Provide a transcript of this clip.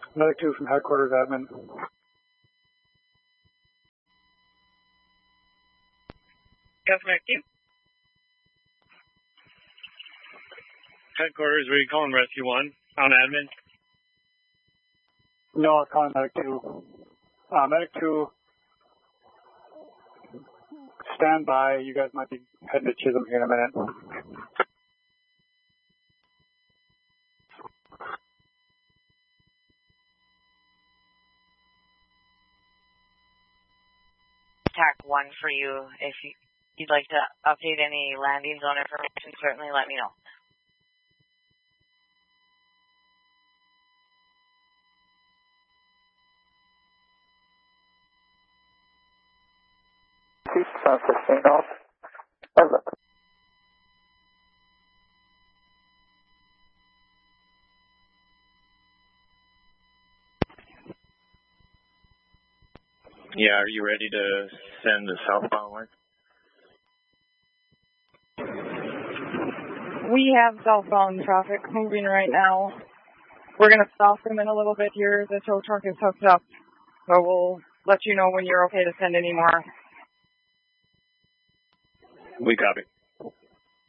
Medic 2 from headquarters admin. Yes, Medic 2. Headquarters, where are you calling Rescue 1? On admin? No, I was calling Medic 2. Medic 2, stand by. You guys might be heading to Chisholm here in a minute. TAC 1 for you. If you'd like to update any landing zone information, certainly let me know. Sound 16 off. Over. Yeah, are you ready to send the southbound one? We have southbound traffic moving right now. We're going to stop them in a little bit here. The tow truck is hooked up. So we'll let you know when you're okay to send any more. We copy.